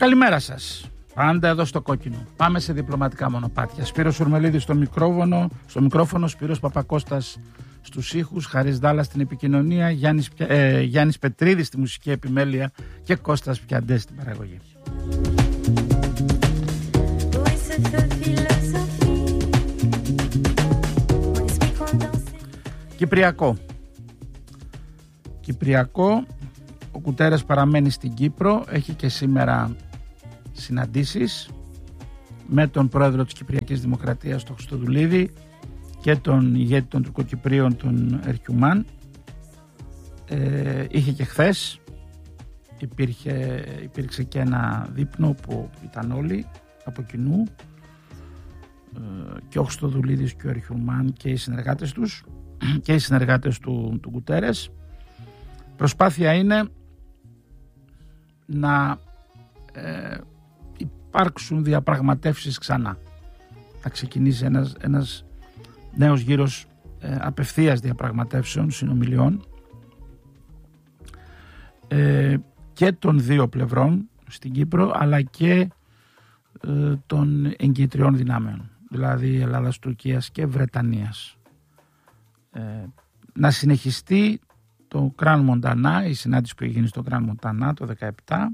Καλημέρα σας. Πάντα εδώ στο κόκκινο. Πάμε σε διπλωματικά μονοπάτια. Σπύρος Ουρμελίδης στο μικρόφωνο, Σπύρος Παπακώστας στους ήχους, Χαρίς Δάλλας στην επικοινωνία, Γιάννης Πετρίδης στη μουσική επιμέλεια και Κώστας Πιαντές στην παραγωγή. Κυπριακό. Ο Κουτέρες παραμένει στην Κύπρο. Έχει και σήμερα συναντήσεις με τον πρόεδρο της Κυπριακής Δημοκρατίας, τον Χριστοδουλίδη, και τον ηγέτη των Τουρκοκυπρίων, τον Ερκιουμάν. Είχε και χθες. Υπήρξε και ένα δείπνο που ήταν όλοι από κοινού, και ο Χριστοδουλίδης και ο Ερκιουμάν και οι συνεργάτες τους και οι συνεργάτες του Κουτέρες. Προσπάθεια είναι να υπάρξουν διαπραγματεύσεις ξανά. Θα ξεκινήσει ένας νέος γύρος απευθείας διαπραγματεύσεων, συνομιλιών, και των δύο πλευρών στην Κύπρο, αλλά και των εγκυτριών δυνάμεων, δηλαδή Ελλάδας, Τουρκίας και Βρετανίας. Να συνεχιστεί το Grand Montana, η συνάντηση που έγινε στο Grand Montana το 2017,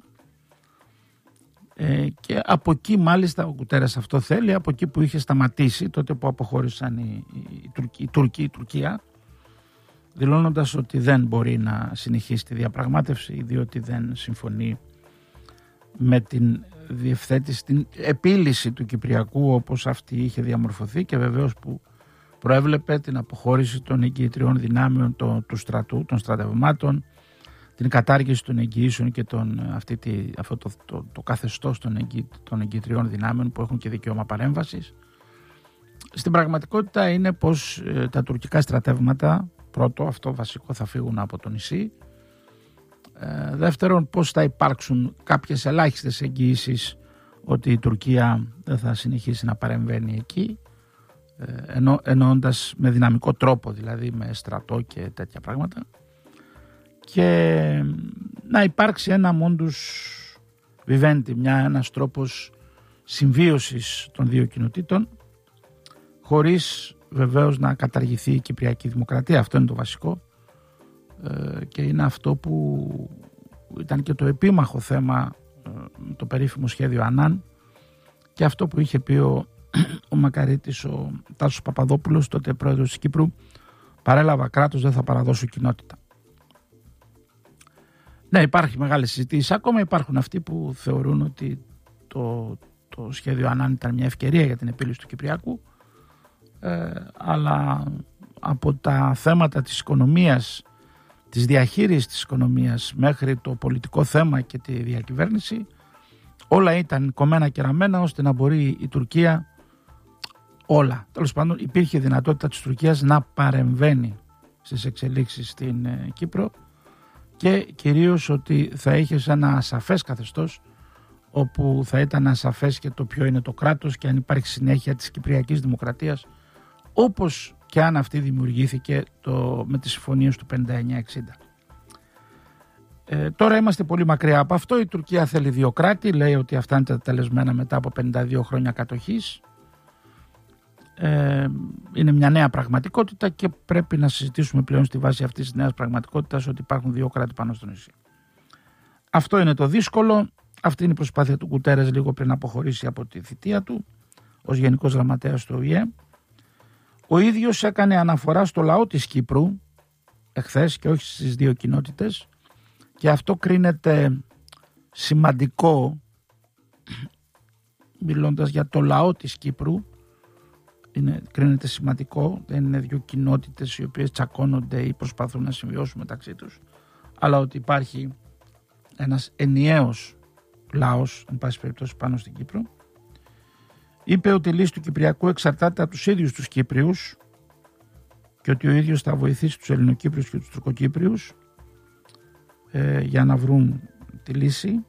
και από εκεί μάλιστα ο Κουτέρες αυτό θέλει, από εκεί που είχε σταματήσει τότε που αποχώρησαν η Τουρκία, δηλώνοντας ότι δεν μπορεί να συνεχίσει τη διαπραγμάτευση διότι δεν συμφωνεί με την διευθέτηση, την επίλυση του Κυπριακού όπως αυτή είχε διαμορφωθεί, και βεβαίως που προέβλεπε την αποχώρηση των εγκυτριών δυνάμεων του στρατού, των στρατευμάτων, την κατάργηση των εγγυήσεων και αυτό το καθεστώς των εγκυτριών δυνάμεων που έχουν και δικαίωμα παρέμβασης. Στην πραγματικότητα είναι πως τα τουρκικά στρατεύματα, πρώτο, αυτό βασικό, θα φύγουν από το νησί. Δεύτερον, πως θα υπάρξουν κάποιες ελάχιστες εγγυήσεις ότι η Τουρκία δεν θα συνεχίσει να παρεμβαίνει εκεί, εννοώντας με δυναμικό τρόπο, δηλαδή με στρατό και τέτοια πράγματα, και να υπάρξει ένα mundus vivendi, ένας τρόπος συμβίωσης των δύο κοινοτήτων, χωρίς βεβαίως να καταργηθεί η Κυπριακή Δημοκρατία. Αυτό είναι το βασικό, και είναι αυτό που ήταν και το επίμαχο θέμα, το περίφημο σχέδιο Ανάν, και αυτό που είχε πει ο Μακαρίτης, ο Τάσος Παπαδόπουλος, τότε πρόεδρος της Κύπρου: παρέλαβα κράτος, δεν θα παραδώσω κοινότητα. Ναι, υπάρχει μεγάλη συζήτηση. Ακόμα υπάρχουν αυτοί που θεωρούν ότι το σχέδιο Ανάν ήταν μια ευκαιρία για την επίλυση του Κυπριακού, αλλά από τα θέματα της οικονομίας, της διαχείρισης της οικονομίας, μέχρι το πολιτικό θέμα και τη διακυβέρνηση, όλα ήταν κομμένα και ραμμένα ώστε να μπορεί η Τουρκία, όλα. Τέλος πάντων, υπήρχε δυνατότητα της Τουρκίας να παρεμβαίνει στις εξελίξεις στην Κύπρο, και κυρίως ότι θα είχε ένα ασαφές καθεστώς, όπου θα ήταν ασαφές και το ποιο είναι το κράτος και αν υπάρχει συνέχεια της Κυπριακής Δημοκρατίας, όπως και αν αυτή δημιουργήθηκε με τις συμφωνίες του 59-60. Τώρα είμαστε πολύ μακριά από αυτό. Η Τουρκία θέλει δύο κράτη, λέει ότι αυτά είναι τα τελεσμένα μετά από 52 χρόνια κατοχής. Είναι μια νέα πραγματικότητα και πρέπει να συζητήσουμε πλέον στη βάση αυτής της νέας πραγματικότητας ότι υπάρχουν δύο κράτη πάνω στο νησί. Αυτό είναι το δύσκολο. Αυτή είναι η προσπάθεια του Κουτέρες λίγο πριν αποχωρήσει από τη θητεία του ως Γενικός Γραμματέας του ΟΗΕ. Ο ίδιος έκανε αναφορά στο λαό της Κύπρου εχθές και όχι στις δύο κοινότητες, και αυτό κρίνεται σημαντικό, μιλώντας για το λαό της Κύπρου. Κρίνεται σημαντικό, δεν είναι δύο κοινότητες οι οποίες τσακώνονται ή προσπαθούν να συμβιώσουν μεταξύ τους, αλλά ότι υπάρχει ένας ενιαίος λαός, εν πάση περιπτώσει, πάνω στην Κύπρο. Είπε ότι η λύση του Κυπριακού εξαρτάται από τους ίδιους τους Κύπριους και ότι ο ίδιος θα βοηθήσει τους Ελληνοκύπριους και τους Τουρκοκύπριους για να βρουν τη λύση.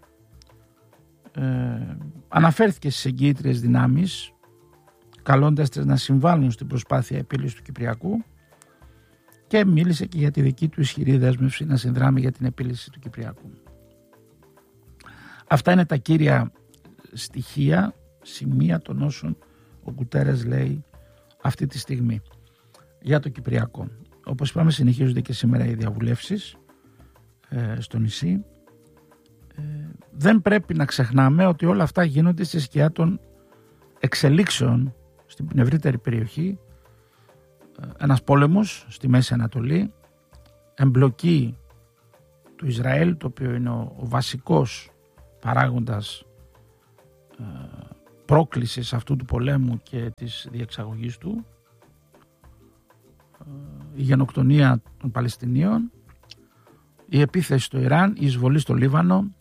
Αναφέρθηκε στις εγκύτριες δυνάμεις, καλώντας τις να συμβάλλουν στην προσπάθεια επίλυσης του Κυπριακού, και μίλησε και για τη δική του ισχυρή δέσμευση να συνδράμει για την επίλυση του Κυπριακού. Αυτά είναι τα κύρια στοιχεία, σημεία των όσων ο Γκουτέρες λέει αυτή τη στιγμή για το Κυπριακό. Όπως είπαμε, συνεχίζονται και σήμερα οι διαβουλεύσεις στο νησί. Δεν πρέπει να ξεχνάμε ότι όλα αυτά γίνονται στη σκιά των εξελίξεων στην ευρύτερη περιοχή. Ένας πόλεμος στη Μέση Ανατολή, εμπλοκή του Ισραήλ, το οποίο είναι ο βασικός παράγοντας πρόκλησης αυτού του πολέμου και της διεξαγωγής του, η γενοκτονία των Παλαιστινίων, η επίθεση στο Ιράν, η εισβολή στο Λίβανο.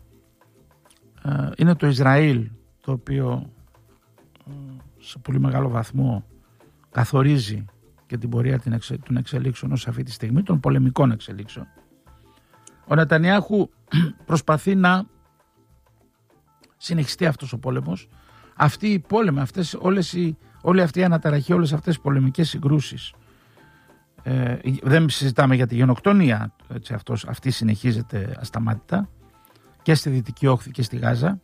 Είναι το Ισραήλ το οποίο σε πολύ μεγάλο βαθμό καθορίζει και την πορεία των εξελίξεων ως αυτή τη στιγμή, των πολεμικών εξελίξεων. Ο Νετανιάχου προσπαθεί να συνεχιστεί αυτός ο πόλεμος. Αυτή η πόλεμη, όλη αυτή η αναταραχή, όλες αυτές οι πολεμικές συγκρούσεις, δεν συζητάμε για τη γενοκτονία, έτσι, αυτή συνεχίζεται ασταμάτητα και στη Δυτική Όχθη και στη Γάζα.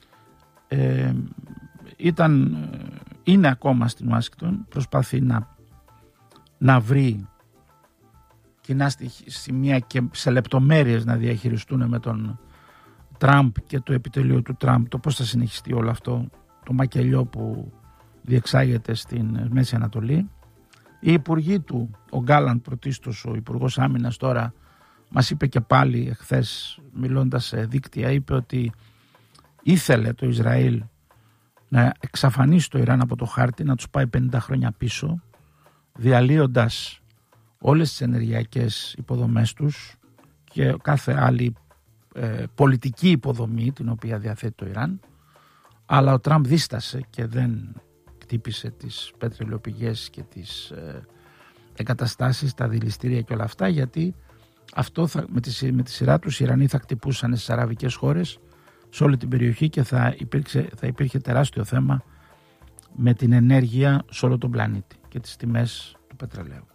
Είναι ακόμα στην Ουάσιγκτον, προσπαθεί να βρει κοινά σημεία και σε λεπτομέρειες να διαχειριστούν με τον Τραμπ και το επιτελείο του Τραμπ το πώς θα συνεχιστεί όλο αυτό το μακελιό που διεξάγεται στην Μέση Ανατολή. Οι υπουργοί του, ο Γκάλαντ πρωτίστως, ο Υπουργός Άμυνας, τώρα μας είπε και πάλι εχθές μιλώντας σε δίκτυα, είπε ότι ήθελε το Ισραήλ να εξαφανίσει το Ιράν από το χάρτη, να τους πάει 50 χρόνια πίσω, διαλύοντας όλες τις ενεργειακές υποδομές τους και κάθε άλλη πολιτική υποδομή την οποία διαθέτει το Ιράν. Αλλά ο Τραμπ δίστασε και δεν χτύπησε τις πετρελαιοπηγές και τις εγκαταστάσεις, τα δηληστήρια και όλα αυτά, γιατί αυτό με τη σειρά τους οι Ιρανοί θα χτυπούσαν στις αραβικές χώρες, σε όλη την περιοχή, και θα υπήρχε τεράστιο θέμα με την ενέργεια σε όλο τον πλανήτη και τις τιμές του πετρελαίου.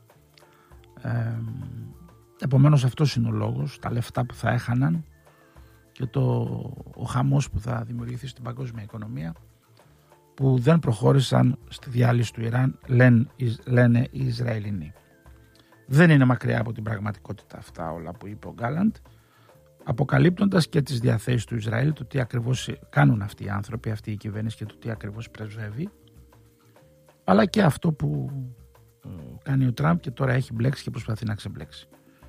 Επομένως αυτός είναι ο λόγος, τα λεφτά που θα έχαναν και ο χαμός που θα δημιουργηθεί στην παγκόσμια οικονομία, που δεν προχώρησαν στη διάλυση του Ιράν, λένε οι Ισραηλινοί. Δεν είναι μακριά από την πραγματικότητα αυτά όλα που είπε ο Γκάλαντ, αποκαλύπτοντας και τις διαθέσεις του Ισραήλ, το τι ακριβώς κάνουν αυτοί οι άνθρωποι, αυτή η κυβέρνηση, και το τι ακριβώς πρεσβεύει, αλλά και αυτό που κάνει ο Τραμπ και τώρα έχει μπλέξει και προσπαθεί να ξεμπλέξει.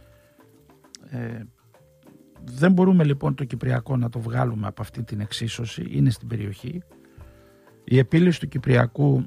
Δεν μπορούμε λοιπόν το Κυπριακό να το βγάλουμε από αυτή την εξίσωση, είναι στην περιοχή. Η επίλυση του Κυπριακού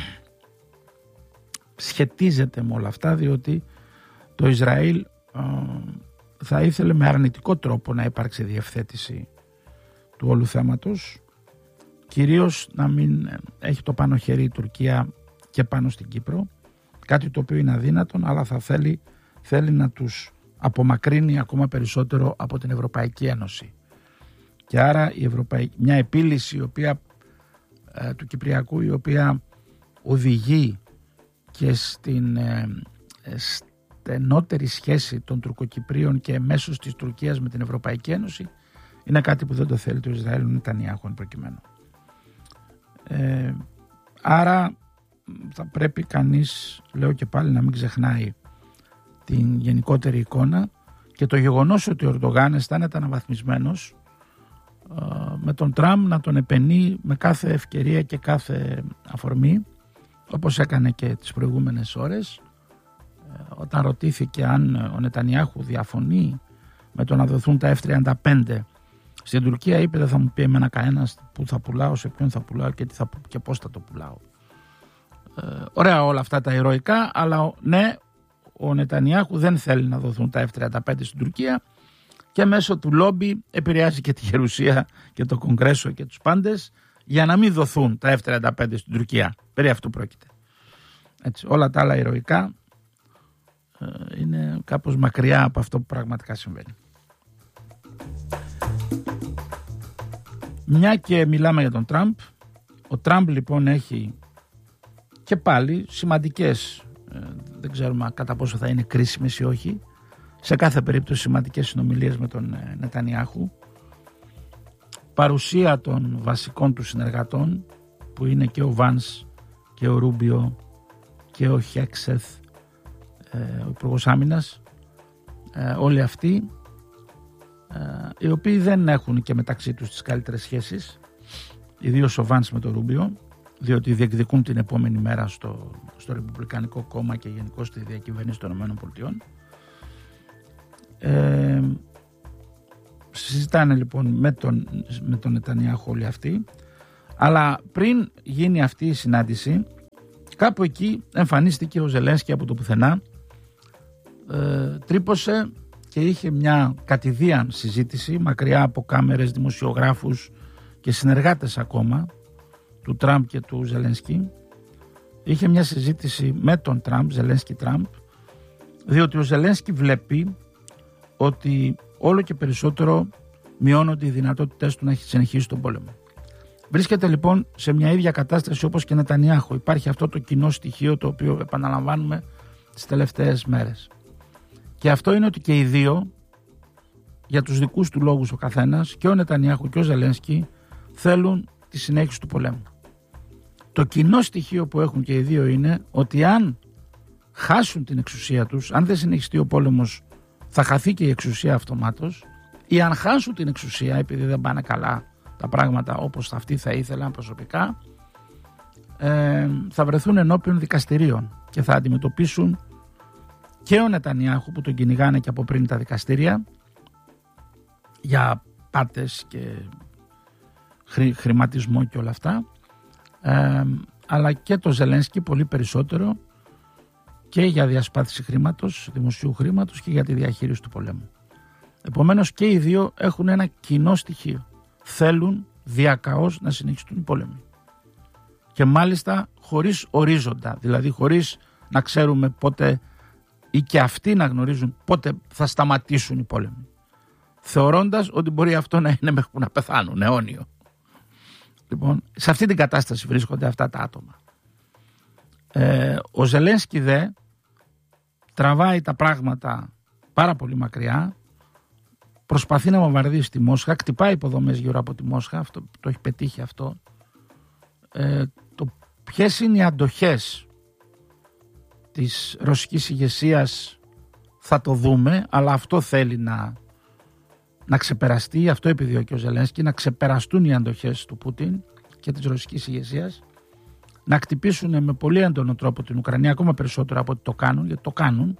σχετίζεται με όλα αυτά, διότι το Ισραήλ θα ήθελε με αρνητικό τρόπο να υπάρξει διευθέτηση του όλου θέματος, κυρίως να μην έχει το πάνω χέρι η Τουρκία και πάνω στην Κύπρο, κάτι το οποίο είναι αδύνατον, αλλά θα θέλει να τους απομακρύνει ακόμα περισσότερο από την Ευρωπαϊκή Ένωση. Και άρα μια επίλυση του Κυπριακού, η οποία οδηγεί και στην στενότερη σχέση των Τουρκοκυπρίων και μέσως της Τουρκίας με την Ευρωπαϊκή Ένωση, είναι κάτι που δεν το θέλει το Ισραήλ, Νετανιάχου εν προκειμένου. Άρα θα πρέπει κανείς, λέω και πάλι, να μην ξεχνάει την γενικότερη εικόνα και το γεγονός ότι ο Ερντογάν αισθάνεται αναβαθμισμένος, με τον Τραμπ να τον επενεί με κάθε ευκαιρία και κάθε αφορμή, όπως έκανε και τις προηγούμενες ώρες, όταν ρωτήθηκε αν ο Νετανιάχου διαφωνεί με το να δοθούν τα F-35 στην Τουρκία, είπε δεν θα μου πει εμένα κανένας που θα πουλάω, σε ποιον θα πουλάω και πώς θα το πουλάω. Ωραία όλα αυτά τα ηρωικά, αλλά ναι, ο Νετανιάχου δεν θέλει να δοθούν τα F-35 στην Τουρκία και μέσω του λόμπι επηρεάζει και τη Γερουσία και το Κογκρέσο και τους πάντες για να μην δοθούν τα F-35 στην Τουρκία. Περί αυτού πρόκειται. Έτσι, όλα τα άλλα ηρωικά είναι κάπως μακριά από αυτό που πραγματικά συμβαίνει. Μια και μιλάμε για τον Τραμπ, ο Τραμπ λοιπόν έχει και πάλι σημαντικές, δεν ξέρουμε κατά πόσο θα είναι κρίσιμες ή όχι, σε κάθε περίπτωση σημαντικές συνομιλίες με τον Νετανιάχου. παρουσία των βασικών του συνεργατών, που είναι και ο Βάνς και ο Ρούμπιο και ο Χέξεθ, ο Υπουργός Άμυνας, όλοι αυτοί, οι οποίοι δεν έχουν και μεταξύ τους τις καλύτερες σχέσεις, ιδίως ο Βάνς με το Ρούμπιο, διότι διεκδικούν την επόμενη μέρα στο Ρεπουμπλικανικό κόμμα και γενικώς στη διακυβέρνηση των ΗΠΑ. Συζητάνε λοιπόν με τον Νετανιάχου όλοι αυτοί, αλλά πριν γίνει αυτή η συνάντηση, κάπου εκεί εμφανίστηκε ο Ζελένσκι από το πουθενά, τρύπωσε και είχε μια κατηδίαν συζήτηση μακριά από κάμερες, δημοσιογράφους και συνεργάτες ακόμα του Τραμπ και του Ζελένσκι. Είχε μια συζήτηση με τον Τραμπ, Ζελένσκι-Τραμπ, διότι ο Ζελένσκι βλέπει ότι όλο και περισσότερο μειώνονται οι δυνατότητες του να συνεχίσει τον πόλεμο. Βρίσκεται λοιπόν σε μια ίδια κατάσταση όπως και Νετανιάχου. Υπάρχει αυτό το κοινό στοιχείο το οποίο επαναλαμβάνουμε τις τελευταίες μέρες. Και αυτό είναι ότι και οι δύο, για τους δικούς του λόγους ο καθένας, και ο Νετανιάχου και ο Ζελένσκι, θέλουν τη συνέχιση του πολέμου. Το κοινό στοιχείο που έχουν και οι δύο είναι ότι αν χάσουν την εξουσία τους, αν δεν συνεχιστεί ο πόλεμος, θα χαθεί και η εξουσία αυτομάτως, ή αν χάσουν την εξουσία επειδή δεν πάνε καλά τα πράγματα όπως αυτοί θα ήθελαν προσωπικά, θα βρεθούν ενώπιον δικαστηρίων και θα αντιμετωπίσουν και ο Νετανιάχου, που τον κυνηγάνε και από πριν τα δικαστήρια για πάτες και χρηματισμό και όλα αυτά, αλλά και το Ζελένσκι πολύ περισσότερο και για διασπάθηση χρήματος, δημοσίου χρήματος, και για τη διαχείριση του πολέμου. Επομένως και οι δύο έχουν ένα κοινό στοιχείο. Θέλουν διακαώς να συνεχιστούν οι πόλεμοι. Και μάλιστα χωρίς ορίζοντα, δηλαδή χωρίς να ξέρουμε πότε, ή και αυτοί να γνωρίζουν πότε θα σταματήσουν οι πόλεμοι. Θεωρώντας ότι μπορεί αυτό να είναι μέχρι που να πεθάνουν, αιώνιο. Λοιπόν, σε αυτή την κατάσταση βρίσκονται αυτά τα άτομα. Ο Ζελένσκι δε τραβάει τα πράγματα πάρα πολύ μακριά, προσπαθεί να βομβαρδίσει τη Μόσχα, χτυπάει υποδομές γύρω από τη Μόσχα, αυτό, το έχει πετύχει αυτό. Ποιες είναι οι αντοχές της ρωσικής ηγεσίας θα το δούμε, αλλά αυτό θέλει να ξεπεραστεί, αυτό επιδιώκει ο Ζελένσκι, να ξεπεραστούν οι αντοχές του Πούτιν και της ρωσικής ηγεσίας, να χτυπήσουν με πολύ έντονο τρόπο την Ουκρανία, ακόμα περισσότερο από ό,τι το κάνουν, γιατί το κάνουν,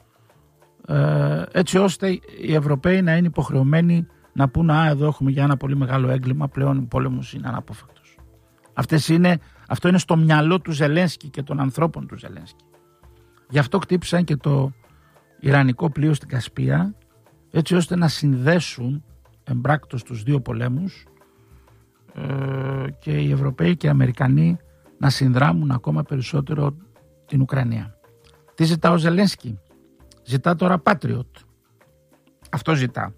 έτσι ώστε οι Ευρωπαίοι να είναι υποχρεωμένοι να πούν εδώ έχουμε για ένα πολύ μεγάλο έγκλημα, πλέον ο πόλεμος είναι αναπόφευκτος. Αυτό είναι στο μυαλό του Ζελένσκι και των ανθρώπων του Ζελένσκι. Γι' αυτό χτύπησαν και το ιρανικό πλοίο στην Κασπία, έτσι ώστε να συνδέσουν εμπράκτως τους δύο πολέμους, και οι Ευρωπαίοι και οι Αμερικανοί να συνδράμουν ακόμα περισσότερο την Ουκρανία. Τι ζητά ο Ζελένσκι? Ζητά τώρα Patriot. Αυτό ζητά.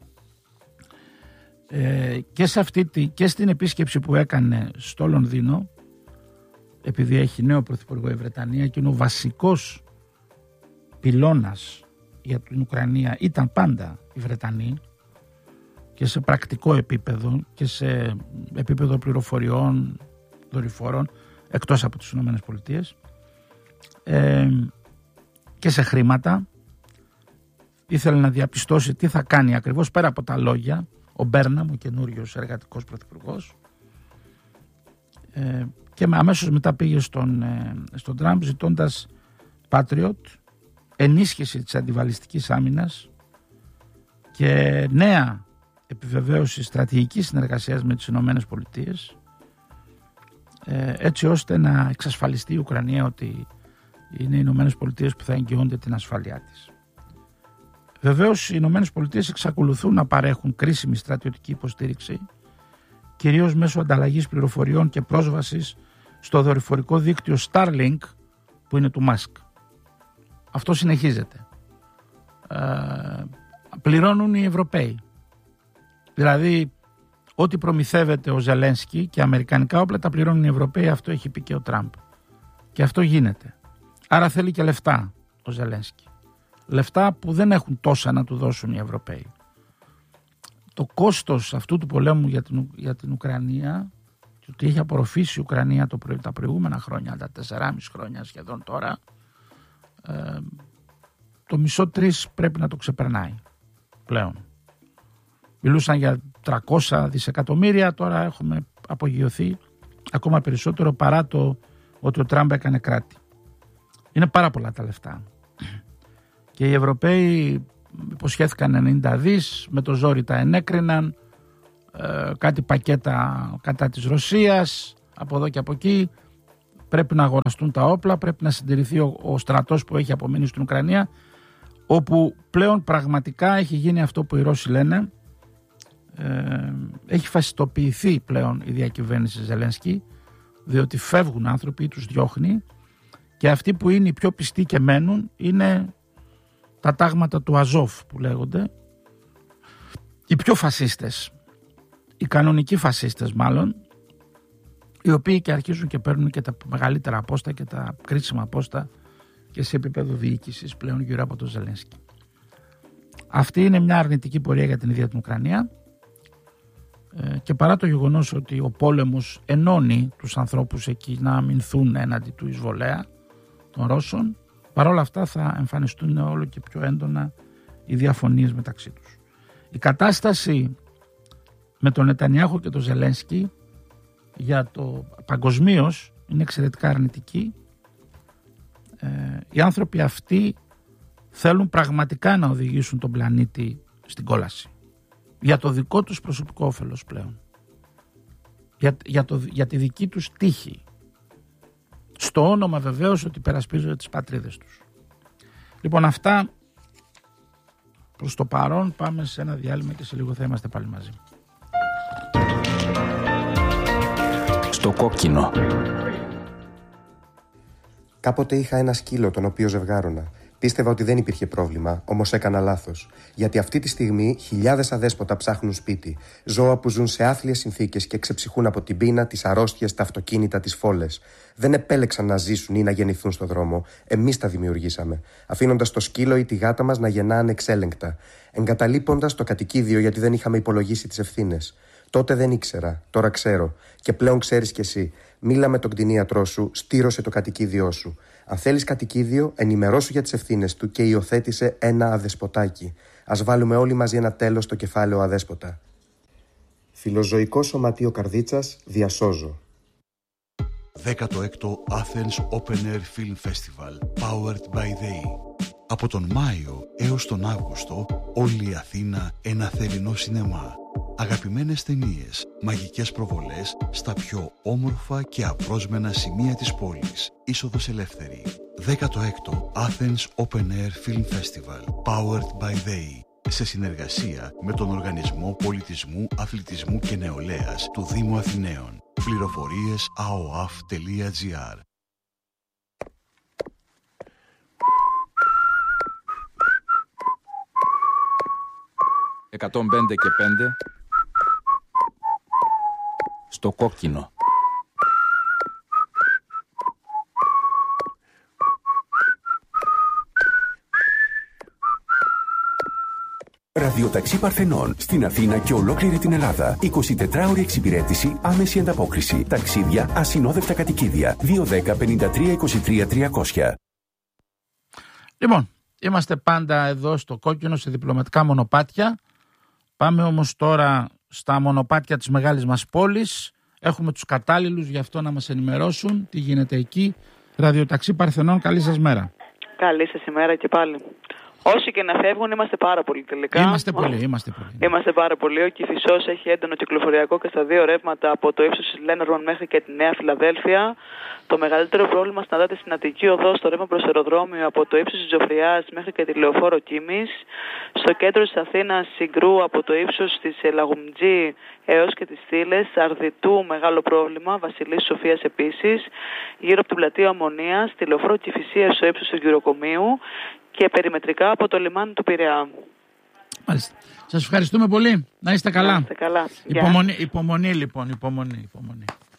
Και στην επίσκεψη που έκανε στο Λονδίνο, επειδή έχει νέο πρωθυπουργό η Βρετανία και είναι ο βασικός πυλώνας για την Ουκρανία, ήταν πάντα οι Βρετανοί, και σε πρακτικό επίπεδο και σε επίπεδο πληροφοριών, δορυφόρων, εκτός από τις Ηνωμένες Πολιτείες, και σε χρήματα. Ήθελε να διαπιστώσει τι θα κάνει ακριβώς πέρα από τα λόγια ο Μπέρναμ, ο καινούριος εργατικός πρωθυπουργός, και αμέσως μετά πήγε στον Τραμπ ζητώντας Patriot, ενίσχυση της αντιβαλιστικής άμυνας και νέα επιβεβαίωση στρατηγικής συνεργασίας με τις Ηνωμένες Πολιτείες, έτσι ώστε να εξασφαλιστεί η Ουκρανία ότι είναι οι Ηνωμένες Πολιτείες που θα εγγυώνται την ασφάλειά της. Βεβαίως οι Ηνωμένες Πολιτείες εξακολουθούν να παρέχουν κρίσιμη στρατιωτική υποστήριξη, κυρίως μέσω ανταλλαγής πληροφοριών και πρόσβασης στο δορυφορικό δίκτυο Starlink που είναι του Musk. Αυτό συνεχίζεται. Πληρώνουν οι Ευρωπαίοι. Δηλαδή ό,τι προμηθεύεται ο Ζελένσκι και αμερικανικά όπλα τα πληρώνουν οι Ευρωπαίοι, αυτό έχει πει και ο Τραμπ. Και αυτό γίνεται. Άρα θέλει και λεφτά ο Ζελένσκι. Λεφτά που δεν έχουν τόσα να του δώσουν οι Ευρωπαίοι. το κόστος αυτού του πολέμου για την Ουκρανία και ότι έχει απορροφήσει η Ουκρανία τα προηγούμενα χρόνια, τα 4,5 χρόνια σχεδόν τώρα, το μισό 3 πρέπει να το ξεπερνάει πλέον. Μιλούσαν για 300 δισεκατομμύρια, τώρα έχουμε απογειωθεί ακόμα περισσότερο παρά το ότι ο Τραμπ έκανε κράτη. Είναι πάρα πολλά τα λεφτά. Και οι Ευρωπαίοι υποσχέθηκαν 90 δις, με το ζόρι τα ενέκριναν, κάτι πακέτα κατά της Ρωσίας, από εδώ και από εκεί. Πρέπει να αγοραστούν τα όπλα, πρέπει να συντηρηθεί ο στρατός που έχει απομείνει στην Ουκρανία, όπου πλέον πραγματικά έχει γίνει αυτό που οι Ρώσοι λένε, έχει φασιστοποιηθεί πλέον η διακυβέρνηση Ζελένσκι, διότι φεύγουν άνθρωποι, τους διώχνει, και αυτοί που είναι οι πιο πιστοί και μένουν είναι τα τάγματα του Αζόφ που λέγονται, οι πιο φασίστες, οι κανονικοί φασίστες μάλλον, οι οποίοι και αρχίζουν και παίρνουν και τα μεγαλύτερα απόστα και τα κρίσιμα απόστα και σε επίπεδο διοίκησης πλέον γύρω από τον Ζελένσκι. Αυτή είναι μια αρνητική πορεία για την ίδια την Ουκρανία, και παρά το γεγονός ότι ο πόλεμος ενώνει τους ανθρώπους εκεί να αμυνθούν έναντι του εισβολέα των Ρώσων, παρόλα αυτά θα εμφανιστούν όλο και πιο έντονα οι διαφωνίες μεταξύ τους. Η κατάσταση με τον Νετανιάχου και τον Ζελένσκι για το παγκοσμίως είναι εξαιρετικά αρνητική. Οι άνθρωποι αυτοί θέλουν πραγματικά να οδηγήσουν τον πλανήτη στην κόλαση. Για το δικό τους προσωπικό όφελος πλέον. Για τη δική τους τύχη. Στο όνομα βεβαίως ότι υπερασπίζονται τις πατρίδες τους. Λοιπόν, αυτά προς το παρόν. Πάμε σε ένα διάλειμμα και σε λίγο θα είμαστε πάλι μαζί. Στο κόκκινο. Κάποτε είχα ένα σκύλο τον οποίο ζευγάρωνα. Πίστευα ότι δεν υπήρχε πρόβλημα, όμως έκανα λάθος. Γιατί αυτή τη στιγμή χιλιάδες αδέσποτα ψάχνουν σπίτι. Ζώα που ζουν σε άθλιες συνθήκες και ξεψυχούν από την πείνα, τις αρρώστιες, τα αυτοκίνητα, τις φόλες. Δεν επέλεξαν να ζήσουν ή να γεννηθούν στο δρόμο. Εμείς τα δημιουργήσαμε. Αφήνοντας το σκύλο ή τη γάτα μας να γεννά ανεξέλεγκτα. Εγκαταλείποντας το κατοικίδιο γιατί δεν είχαμε υπολογίσει τις ευθύνες. Τότε δεν ήξερα, τώρα ξέρω. Και πλέον ξέρεις κι εσύ. Μίλα με τον κτηνίατρό σου, στήρωσε το κατοικίδιό σου. Αν θέλεις κατοικίδιο, ενημερώσου για τις ευθύνες του και υιοθέτησε ένα αδεσποτάκι. Ας βάλουμε όλοι μαζί ένα τέλος στο κεφάλαιο αδέσποτα. Φιλοζωικό Σωματείο Καρδίτσας, διασώζω. 16ο Athens Open Air Film Festival, powered by they. Από τον Μάιο έως τον Αύγουστο, όλη η Αθήνα ένα θερινό σινεμά. Αγαπημένες ταινίες, μαγικές προβολές στα πιο όμορφα και απρόσμενα σημεία της πόλης. Είσοδος ελεύθερη. 16ο Athens Open Air Film Festival, powered by they. Σε συνεργασία με τον Οργανισμό Πολιτισμού, Αθλητισμού και Νεολαίας του Δήμου Αθηναίων. Πληροφορίες aoaf.gr. «105 και 5» στο κόκκινο. Ραδιοταξί Παρθενών στην Αθήνα και ολόκληρη την Ελλάδα. 24ωρη εξυπηρέτηση, άμεση ανταπόκριση. Ταξίδια, ασυνόδευτα κατοικίδια. 210 53 23 300. Λοιπόν, είμαστε πάντα εδώ στο κόκκινο σε διπλωματικά μονοπάτια. Πάμε όμως τώρα στα μονοπάτια της μεγάλης μας πόλης. Έχουμε τους κατάλληλους γι' αυτό να μας ενημερώσουν τι γίνεται εκεί. Ραδιοταξί Παρθενών, καλή σας μέρα. Καλή σας ημέρα και πάλι. Όσοι και να φεύγουν, είμαστε πάρα πολύ τελικά. Είμαστε πάρα πολύ. Ο Κηφισός έχει έντονο κυκλοφοριακό και στα δύο ρεύματα από το ύψος της Λέναρμαν μέχρι και τη Νέα Φιλαδέλφια. Το μεγαλύτερο πρόβλημα συναντάται στην Αττική Οδό, στο ρεύμα προς αεροδρόμιο από το ύψος της Τζοφριάς μέχρι και τη Λεωφόρο Κίμης. Στο κέντρο της Αθήνας, Συγκρού από το ύψος της Λαγουμτζή έως και τις Στήλες. Αρδιτού μεγάλο πρόβλημα, Βασιλής Σοφίας επίσης. Γύρω από την πλατεία Ομονίας, τη Λεωφόρο Κηφισίας στο ύψος του Γυροκομείου. Και περιμετρικά από το λιμάνι του Πειραιά. Μάλιστα. Σας ευχαριστούμε πολύ. Να είστε καλά. Να είστε καλά. Υπομονή λοιπόν, υπομονή.